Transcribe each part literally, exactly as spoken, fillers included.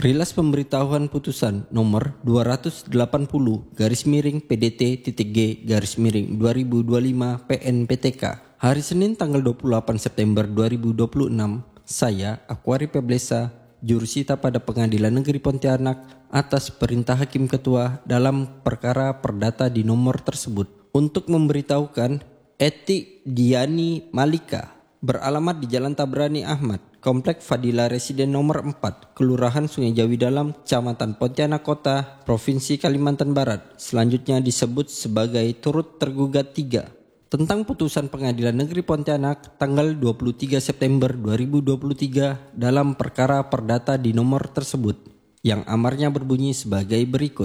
Rilas pemberitahuan putusan nomor dua ratus delapan puluh garis miring P D T titik G garis miring dua ribu dua puluh lima P N P T K hari Senin tanggal dua puluh delapan September dua ribu dua puluh enam. Saya, Aquari Peblesa, jurusita pada Pengadilan Negeri Pontianak atas perintah Hakim Ketua dalam perkara perdata di nomor tersebut untuk memberitahukan Eti Diani Malika beralamat di Jalan Tabrani Ahmad, Komplek Fadila Residen nomor empat, Kelurahan Sungai Jawi Dalam, Kecamatan Pontianak Kota, Provinsi Kalimantan Barat. Selanjutnya disebut sebagai turut tergugat tiga. Tentang putusan Pengadilan Negeri Pontianak tanggal dua puluh tiga September dua ribu dua puluh tiga dalam perkara perdata di nomor tersebut, yang amarnya berbunyi sebagai berikut.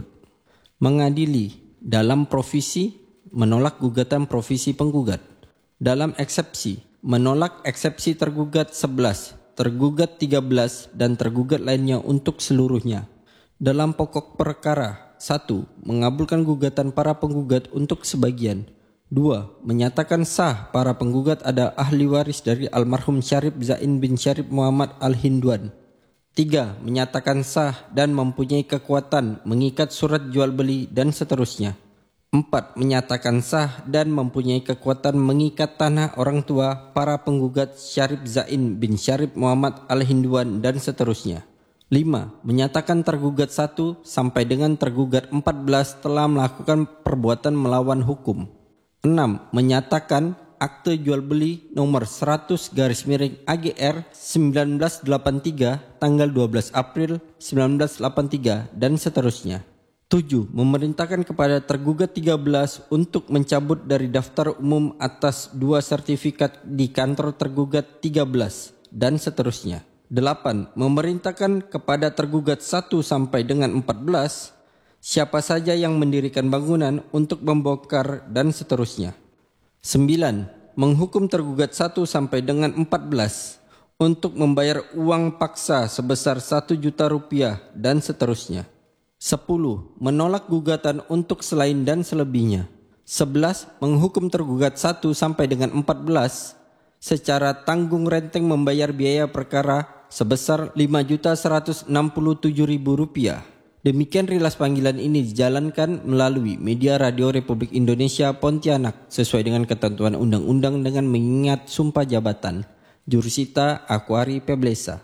Mengadili dalam provisi menolak gugatan provisi penggugat. Dalam eksepsi menolak eksepsi tergugat sebelas, tergugat tiga belas, dan tergugat lainnya untuk seluruhnya. Dalam pokok perkara, satu. Mengabulkan gugatan para penggugat untuk sebagian. dua. Menyatakan sah para penggugat ada ahli waris dari almarhum Syarif Zain bin Syarif Muhammad Al-Hindwan. tiga. Menyatakan sah dan mempunyai kekuatan mengikat surat jual beli dan seterusnya. empat. Menyatakan sah dan mempunyai kekuatan mengikat tanah orang tua para penggugat Syarif Zain bin Syarif Muhammad Al-Hindwan dan seterusnya. lima. Menyatakan tergugat satu sampai dengan tergugat empat belas telah melakukan perbuatan melawan hukum. enam. Menyatakan akte jual beli nomor seratus garis miring A G R seribu sembilan ratus delapan puluh tiga tanggal dua belas April seribu sembilan ratus delapan puluh tiga dan seterusnya. tujuh. Memerintahkan kepada tergugat tiga belas untuk mencabut dari daftar umum atas dua sertifikat di kantor tergugat tiga belas dan seterusnya. delapan. Memerintahkan kepada tergugat satu sampai dengan empat belas siapa saja yang mendirikan bangunan untuk membongkar dan seterusnya. sembilan. Menghukum tergugat satu sampai dengan empat belas untuk membayar uang paksa sebesar satu juta rupiah dan seterusnya. sepuluh. Menolak gugatan untuk selain dan selebihnya. sebelas. Menghukum tergugat satu sampai dengan empat belas secara tanggung renteng membayar biaya perkara sebesar lima juta seratus enam puluh tujuh ribu rupiah. Demikian rilas panggilan ini dijalankan melalui media Radio Republik Indonesia Pontianak sesuai dengan ketentuan undang-undang dengan mengingat sumpah jabatan. Jurusita Aquari Peblesa.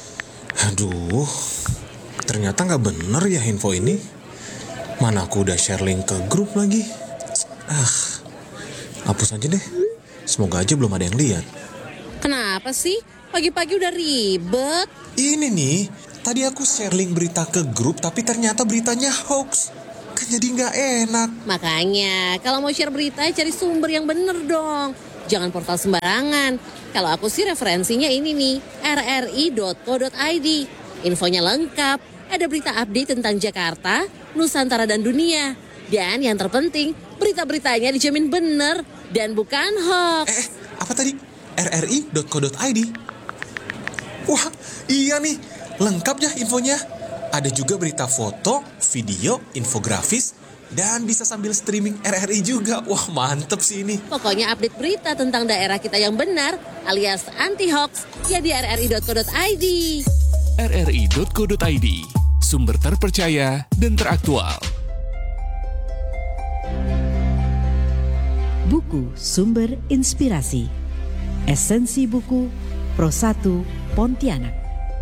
Aduh, ternyata gak bener ya info ini. Mana aku udah share link ke grup lagi. Ah, hapus aja deh. Semoga aja belum ada yang lihat. Kenapa sih? Pagi-pagi udah ribet. Ini nih, tadi aku share link berita ke grup tapi ternyata beritanya hoax. Kan jadi gak enak. Makanya, kalau mau share berita cari sumber yang bener dong. Jangan portal sembarangan. Kalau aku sih referensinya ini nih, r r i dot co dot i d. Infonya lengkap. Ada berita update tentang Jakarta, Nusantara dan dunia. Dan yang terpenting, berita-beritanya dijamin benar dan bukan hoax. Eh, apa tadi? r r i dot co dot i d. Wah, iya nih. Lengkap ya infonya. Ada juga berita foto, video, infografis, dan bisa sambil streaming R R I juga. Wah, mantep sih ini. Pokoknya update berita tentang daerah kita yang benar alias anti hoax ya di r r i dot co dot i d. r r i dot co dot i d, sumber terpercaya dan teraktual. Buku Sumber Inspirasi. Esensi buku Pro satu Pontianak.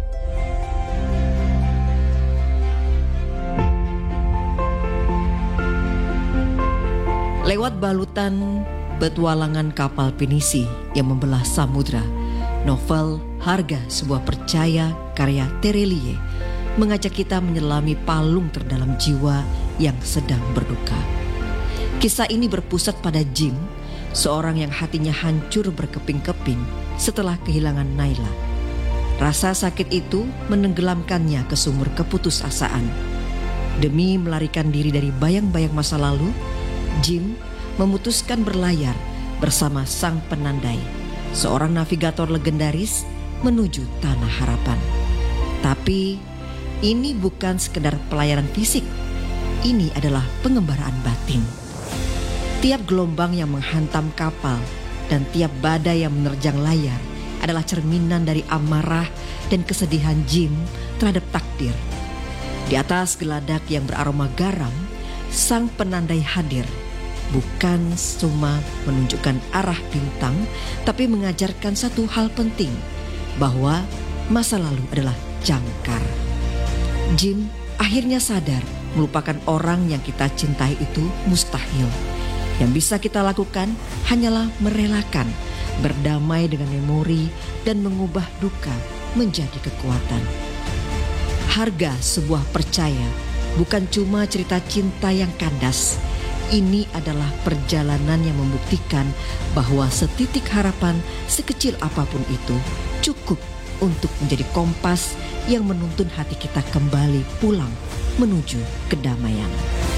Lewat balutan petualangan kapal pinisi yang membelah samudra, novel Harga Sebuah Percaya karya Terelie mengajak kita menyelami palung terdalam jiwa yang sedang berduka. Kisah ini berpusat pada Jim, seorang yang hatinya hancur berkeping-keping setelah kehilangan Naila. Rasa sakit itu menenggelamkannya ke sumur keputusasaan. Demi melarikan diri dari bayang-bayang masa lalu, Jim memutuskan berlayar bersama sang penandai, seorang navigator legendaris menuju tanah harapan. Tapi ini bukan sekedar pelayaran fisik, ini adalah pengembaraan batin. Tiap gelombang yang menghantam kapal dan tiap badai yang menerjang layar adalah cerminan dari amarah dan kesedihan Jim terhadap takdir. Di atas geladak yang beraroma garam, sang penandai hadir, bukan cuma menunjukkan arah bintang, tapi mengajarkan satu hal penting, bahwa masa lalu adalah jangkar. Jim akhirnya sadar melupakan orang yang kita cintai itu mustahil. Yang bisa kita lakukan hanyalah merelakan, berdamai dengan memori, dan mengubah duka menjadi kekuatan. Harga sebuah percaya bukan cuma cerita cinta yang kandas. Ini adalah perjalanan yang membuktikan bahwa setitik harapan sekecil apapun itu cukup untuk menjadi kompas yang menuntun hati kita kembali pulang menuju kedamaian.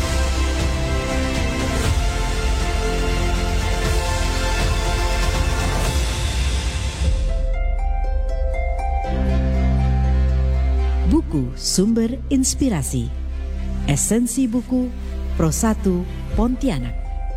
Buku Sumber Inspirasi. Esensi buku Pro satu Pontianak.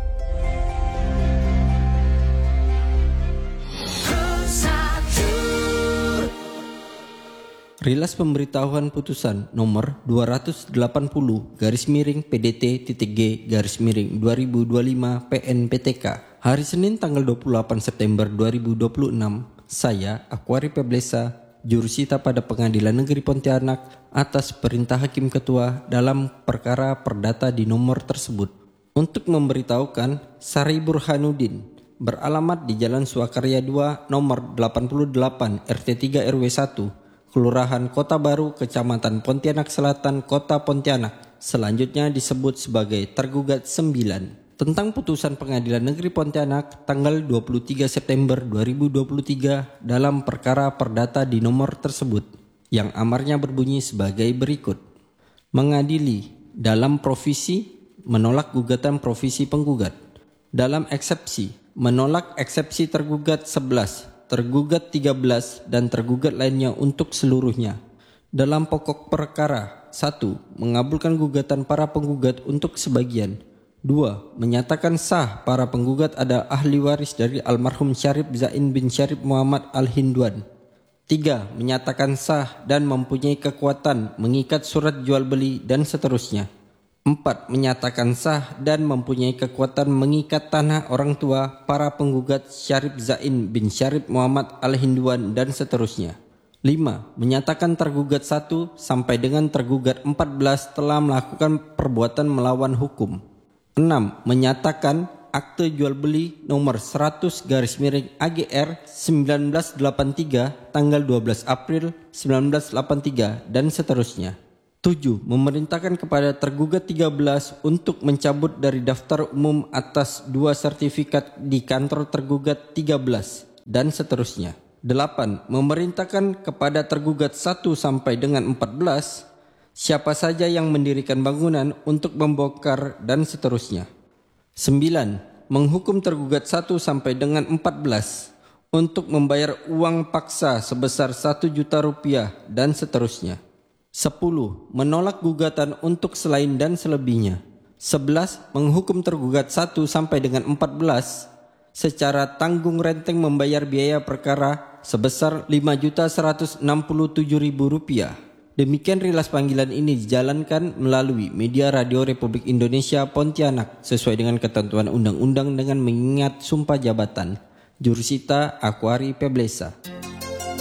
Rilas pemberitahuan putusan nomor dua ratus delapan puluh garis miring P D T titik G garis miring dua ribu dua puluh lima P N P T K hari Senin tanggal dua puluh delapan September dua ribu dua puluh enam. Saya, Aquari Peblesa, jurusita pada Pengadilan Negeri Pontianak atas perintah Hakim Ketua dalam perkara perdata di nomor tersebut. Untuk memberitahukan, Sari Burhanuddin beralamat di Jalan Swakarya dua nomor delapan puluh delapan R T tiga R W satu, Kelurahan Kota Baru, Kecamatan Pontianak Selatan, Kota Pontianak, selanjutnya disebut sebagai tergugat sembilan, tentang putusan Pengadilan Negeri Pontianak tanggal dua puluh tiga September dua ribu dua puluh tiga dalam perkara perdata di nomor tersebut, yang amarnya berbunyi sebagai berikut. Mengadili dalam provisi menolak gugatan provisi penggugat. Dalam eksepsi menolak eksepsi tergugat sebelas, tergugat tiga belas, dan tergugat lainnya untuk seluruhnya. Dalam pokok perkara, satu. Mengabulkan gugatan para penggugat untuk sebagian. Dua. Menyatakan sah para penggugat ada ahli waris dari almarhum Syarif Zain bin Syarif Muhammad Al-Hindwan. Tiga. Menyatakan sah dan mempunyai kekuatan mengikat surat jual beli dan seterusnya. Empat. Menyatakan sah dan mempunyai kekuatan mengikat tanah orang tua para penggugat Syarif Zain bin Syarif Muhammad Al-Hindwan dan seterusnya. Lima. Menyatakan tergugat satu sampai dengan tergugat empat belas telah melakukan perbuatan melawan hukum. Enam. Menyatakan akte jual beli nomor seratus garis miring A G R seribu sembilan ratus delapan puluh tiga tanggal dua belas April seribu sembilan ratus delapan puluh tiga dan seterusnya. Tujuh. Memerintahkan kepada tergugat tiga belas untuk mencabut dari daftar umum atas dua sertifikat di kantor tergugat tiga belas dan seterusnya. Delapan. Memerintahkan kepada tergugat satu sampai dengan empat belas siapa saja yang mendirikan bangunan untuk membongkar dan seterusnya. Sembilan. Menghukum tergugat satu sampai dengan empat belas untuk membayar uang paksa sebesar satu juta rupiah dan seterusnya. Sepuluh. Menolak gugatan untuk selain dan selebihnya. Sebelas. Menghukum tergugat satu sampai dengan empat belas secara tanggung renteng membayar biaya perkara sebesar lima juta seratus enam puluh tujuh ribu rupiah. Demikian rilas panggilan ini dijalankan melalui media Radio Republik Indonesia Pontianak sesuai dengan ketentuan undang-undang dengan mengingat sumpah jabatan. Jurusita Aquari Peblesa.